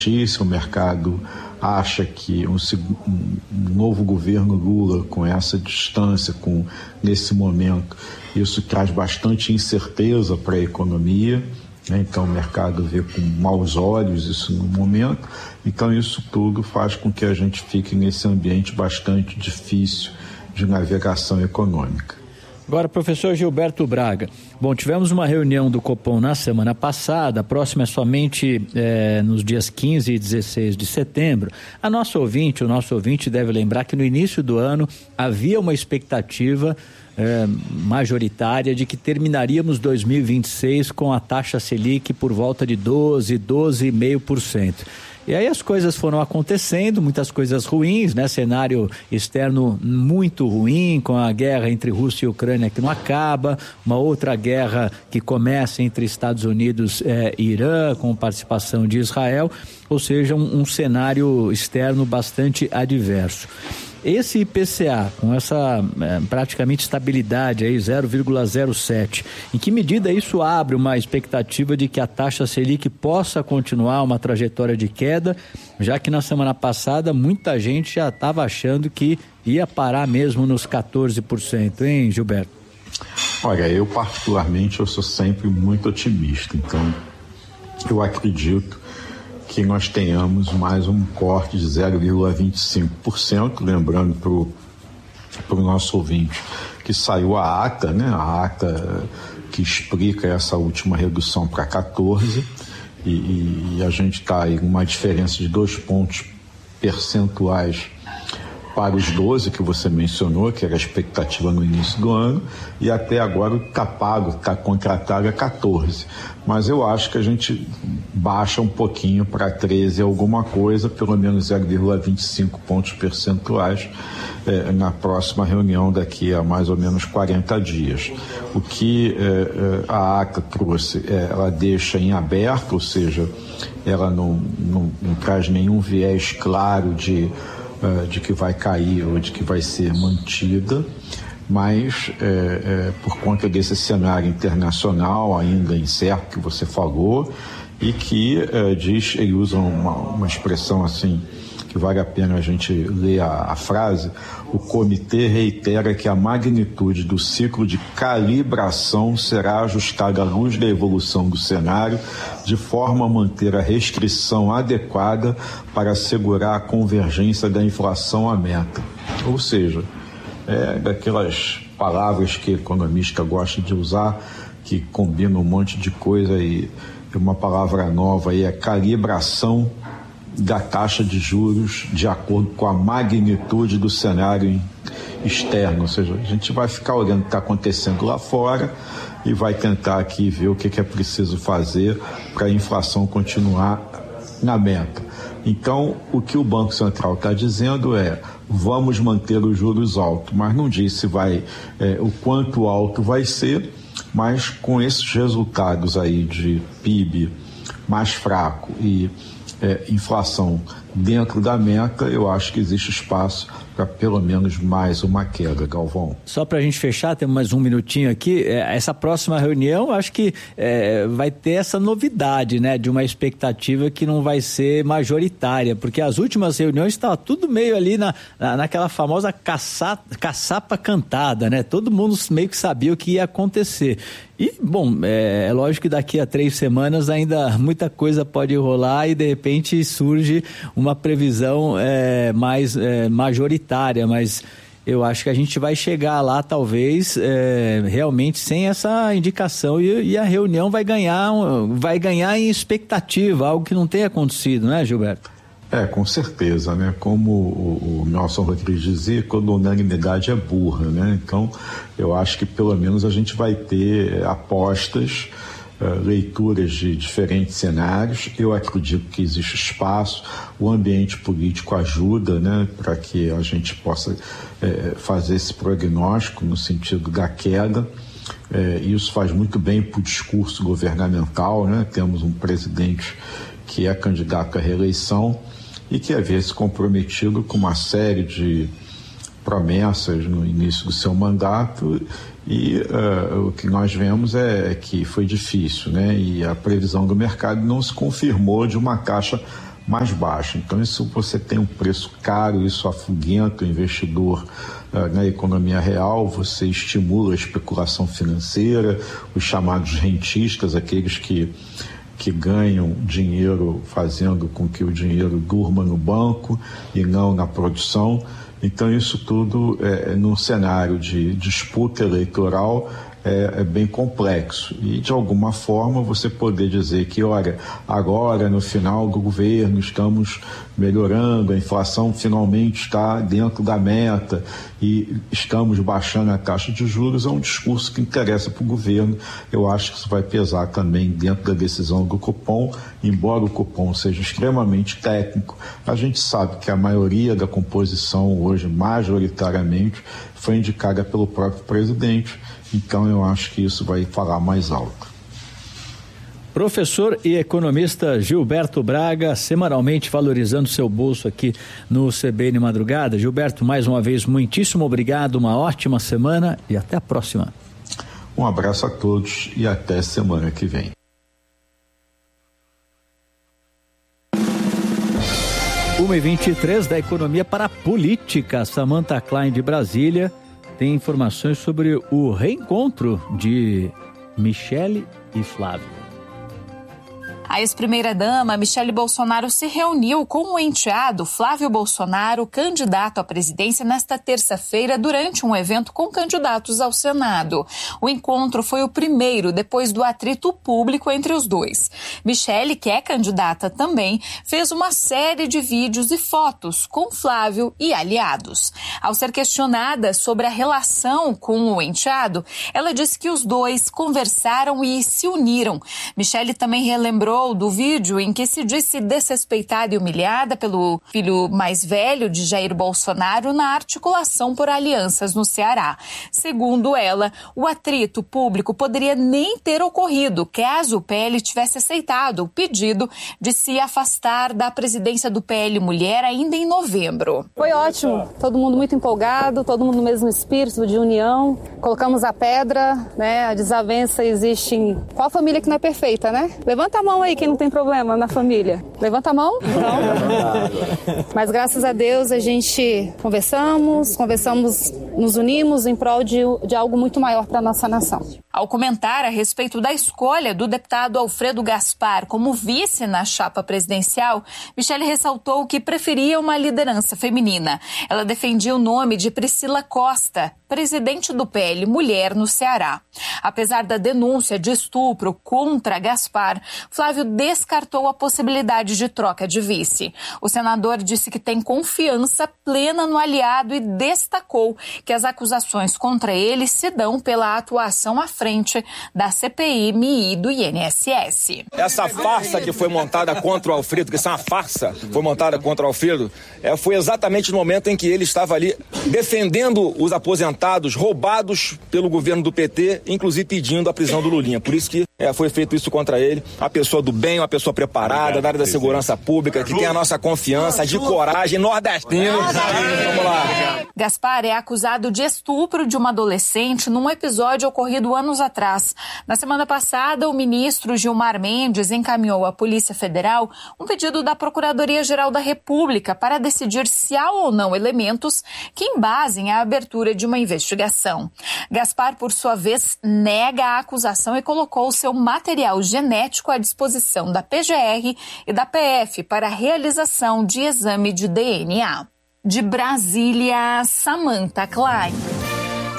o mercado acha que um novo governo Lula, com essa distância, nesse momento, isso traz bastante incerteza para a economia, né? Então o mercado vê com maus olhos isso no momento, então isso tudo faz com que a gente fique nesse ambiente bastante difícil de navegação econômica. Agora, professor Gilberto Braga, bom, tivemos uma reunião do Copom na semana passada, a próxima é somente nos dias 15 e 16 de setembro. O nosso ouvinte deve lembrar que no início do ano havia uma expectativa majoritária de que terminaríamos 2026 com a taxa Selic por volta de 12,5%. E aí as coisas foram acontecendo, muitas coisas ruins, né? Cenário externo muito ruim, com a guerra entre Rússia e Ucrânia que não acaba, uma outra guerra que começa entre Estados Unidos e Irã, com participação de Israel, ou seja, um cenário externo bastante adverso. Esse IPCA, com essa praticamente estabilidade aí, 0,07, em que medida isso abre uma expectativa de que a taxa Selic possa continuar uma trajetória de queda, já que na semana passada muita gente já estava achando que ia parar mesmo nos 14%, hein, Gilberto? Olha, eu particularmente eu sou sempre muito otimista, então eu acredito que nós tenhamos mais um corte de 0,25%, lembrando para o nosso ouvinte que saiu a ata, né? A ata que explica essa última redução para 14%, e a gente está aí com uma diferença de 2 pontos percentuais para os 12 que você mencionou, que era a expectativa no início do ano, e até agora está pago, está contratado a 14. Mas eu acho que a gente baixa um pouquinho para 13 alguma coisa, pelo menos 0,25 pontos percentuais na próxima reunião daqui a mais ou menos 40 dias. O que a ata trouxe, ela deixa em aberto, ou seja, ela não traz nenhum viés claro de que vai cair ou de que vai ser mantida, mas por conta desse cenário internacional ainda incerto que você falou, e que ele usa uma expressão assim que vale a pena a gente ler a frase: o comitê reitera que a magnitude do ciclo de calibração será ajustada à luz da evolução do cenário, de forma a manter a restrição adequada para assegurar a convergência da inflação à meta. Ou seja, daquelas palavras que economista gosta de usar, que combina um monte de coisa, e uma palavra nova aí é calibração da taxa de juros de acordo com a magnitude do cenário externo. Ou seja, a gente vai ficar olhando o que está acontecendo lá fora e vai tentar aqui ver o que é preciso fazer para a inflação continuar na meta. Então, o que o Banco Central está dizendo vamos manter os juros altos, mas não diz se o quanto alto vai ser, mas com esses resultados aí de PIB mais fraco e inflação dentro da meta, eu acho que existe espaço para pelo menos mais uma queda, Galvão. Só para a gente fechar, temos mais um minutinho aqui, essa próxima reunião, acho que vai ter essa novidade, né, de uma expectativa que não vai ser majoritária, porque as últimas reuniões estava tudo meio ali naquela famosa caçapa cantada, né, todo mundo meio que sabia o que ia acontecer. E, bom, é lógico que daqui a 3 semanas ainda muita coisa pode rolar e de repente surge uma previsão mais majoritária, mas eu acho que a gente vai chegar lá talvez realmente sem essa indicação e a reunião vai ganhar em expectativa, algo que não tem acontecido, né, Gilberto? Com certeza, né? Como o Nelson Rodrigues dizia, quando a unanimidade é burra, né? Então, eu acho que pelo menos a gente vai ter apostas, leituras de diferentes cenários. Eu acredito que existe espaço, o ambiente político ajuda, né? Para que a gente possa fazer esse prognóstico no sentido da queda. Isso faz muito bem para o discurso governamental, né? Temos um presidente que é candidato à reeleição e que havia se comprometido com uma série de promessas no início do seu mandato, e o que nós vemos é que foi difícil, né? E a previsão do mercado não se confirmou de uma taxa mais baixa. Então, isso você tem um preço caro, isso afugenta o investidor na economia real, você estimula a especulação financeira, os chamados rentistas, aqueles que ganham dinheiro fazendo com que o dinheiro durma no banco e não na produção. Então, isso tudo, num cenário de disputa eleitoral, é bem complexo. E, de alguma forma, você poder dizer que, olha, agora, no final do governo, estamos melhorando, a inflação finalmente está dentro da meta e estamos baixando a taxa de juros, é um discurso que interessa para o governo. Eu acho que isso vai pesar também dentro da decisão do Copom, embora o Copom seja extremamente técnico. A gente sabe que a maioria da composição hoje, majoritariamente, foi indicada pelo próprio presidente. Então, eu acho que isso vai falar mais alto. Professor e economista Gilberto Braga, semanalmente valorizando seu bolso aqui no CBN Madrugada. Gilberto, mais uma vez, muitíssimo obrigado, uma ótima semana e até a próxima. Um abraço a todos e até semana que vem. 1h23 da economia para a política. Samantha Klein de Brasília tem informações sobre o reencontro de Michele e Flávio. A ex-primeira-dama Michele Bolsonaro se reuniu com o enteado Flávio Bolsonaro, candidato à presidência, nesta terça-feira durante um evento com candidatos ao Senado. O encontro foi o primeiro depois do atrito público entre os dois. Michele, que é candidata também, fez uma série de vídeos e fotos com Flávio e aliados. Ao ser questionada sobre a relação com o enteado, ela disse que os dois conversaram e se uniram. Michele também relembrou do vídeo em que se disse desrespeitada e humilhada pelo filho mais velho de Jair Bolsonaro na articulação por alianças no Ceará. Segundo ela, o atrito público poderia nem ter ocorrido caso o PL tivesse aceitado o pedido de se afastar da presidência do PL Mulher ainda em novembro. Foi ótimo, todo mundo muito empolgado, todo mundo no mesmo espírito de união. Colocamos a pedra, né? A desavença existe em qual família que não é perfeita, né? Levanta a mão aí quem não tem problema na família. Levanta a mão? Não. Mas graças a Deus a gente conversamos, nos unimos em prol de algo muito maior para a nossa nação. Ao comentar a respeito da escolha do deputado Alfredo Gaspar como vice na chapa presidencial, Michele ressaltou que preferia uma liderança feminina. Ela defendia o nome de Priscila Costa, presidente do PL Mulher no Ceará. Apesar da denúncia de estupro contra Gaspar, Flávio descartou a possibilidade de troca de vice. O senador disse que tem confiança plena no aliado e destacou que as acusações contra ele se dão pela atuação à frente da CPI, MI e do INSS. Essa farsa que foi montada contra o Alfredo, que isso é uma farsa, foi montada contra o Alfredo, foi exatamente no momento em que ele estava ali defendendo os aposentados roubados pelo governo do PT, inclusive pedindo a prisão do Lulinha. Por isso que foi feito isso contra ele. A pessoa do bem, uma pessoa preparada, da área da segurança pública, que tem a nossa confiança, de coragem, nordestino. Vamos lá. Gaspar é acusado de estupro de uma adolescente num episódio ocorrido anos atrás. Na semana passada, o ministro Gilmar Mendes encaminhou à Polícia Federal um pedido da Procuradoria-Geral da República para decidir se há ou não elementos que embasem a abertura de uma investigação. Gaspar, por sua vez, nega a acusação e colocou seu material genético à disposição da PGR e da PF para a realização de exame de DNA. De Brasília, Samantha Klein.